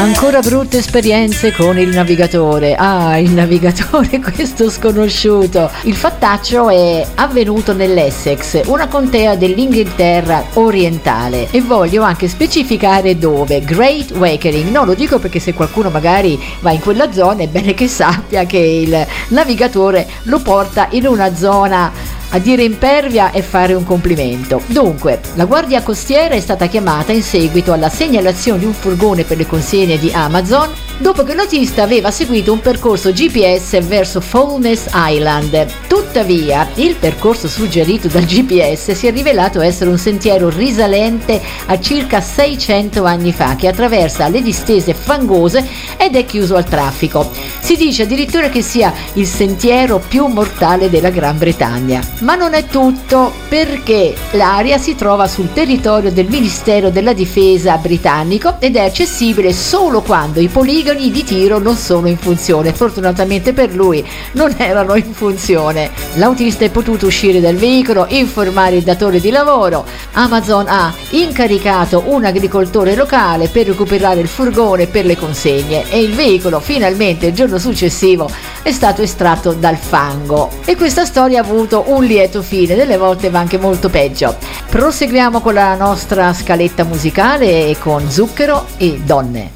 Ancora brutte esperienze con il navigatore. Il navigatore, questo sconosciuto. Il fattaccio è avvenuto nell'Essex, una contea dell'Inghilterra orientale, e voglio anche specificare dove. Great Wakering. No, lo dico perché se qualcuno magari va in quella zona è bene che sappia che il navigatore lo porta in una zona a dire impervia e fare un complimento. Dunque, la guardia costiera è stata chiamata in seguito alla segnalazione di un furgone per le consegne di Amazon dopo che l'autista aveva seguito un percorso GPS verso Foulness Island. Tuttavia, il percorso suggerito dal GPS si è rivelato essere un sentiero risalente a circa 600 anni fa che attraversa le distese fangose ed è chiuso al traffico. Si dice addirittura che sia il sentiero più mortale della Gran Bretagna. Ma non è tutto, perché l'area si trova sul territorio del Ministero della Difesa britannico ed è accessibile solo quando i poligoni di tiro non sono in funzione. Fortunatamente per lui non erano in funzione. L'autista è potuto uscire dal veicolo, informare il datore di lavoro. Amazon ha incaricato un agricoltore locale per recuperare il furgone per le consegne e il veicolo finalmente il giorno successivo è stato estratto dal fango. E questa storia ha avuto un lieto fine, delle volte va anche molto peggio. Proseguiamo con la nostra scaletta musicale e con Zucchero e Donne.